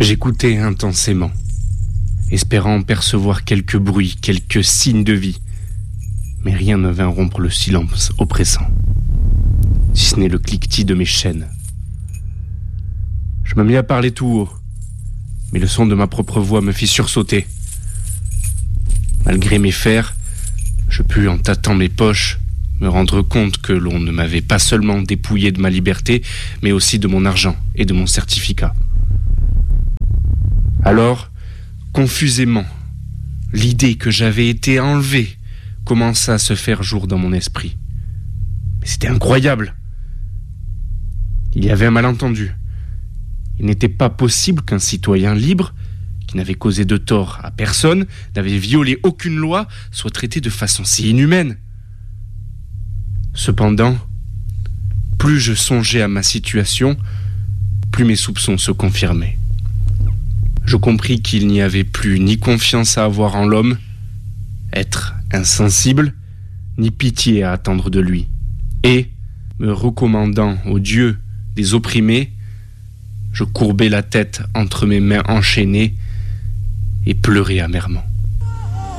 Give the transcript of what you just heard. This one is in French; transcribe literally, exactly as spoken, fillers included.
J'écoutais intensément, espérant percevoir quelques bruits, quelques signes de vie, mais rien ne vint rompre le silence oppressant, si ce n'est le cliquetis de mes chaînes. Je me mis à parler tout haut, mais le son de ma propre voix me fit sursauter. Malgré mes fers, je pus, en tâtant mes poches, me rendre compte que l'on ne m'avait pas seulement dépouillé de ma liberté, mais aussi de mon argent et de mon certificat. Alors, confusément, l'idée que j'avais été enlevé commença à se faire jour dans mon esprit. Mais c'était incroyable. Il y avait un malentendu. Il n'était pas possible qu'un citoyen libre, qui n'avait causé de tort à personne, n'avait violé aucune loi, soit traité de façon si inhumaine. Cependant, plus je songeais à ma situation, plus mes soupçons se confirmaient. Je compris qu'il n'y avait plus ni confiance à avoir en l'homme, être insensible, ni pitié à attendre de lui. Et, me recommandant au Dieu des opprimés, je courbais la tête entre mes mains enchaînées et pleurais amèrement.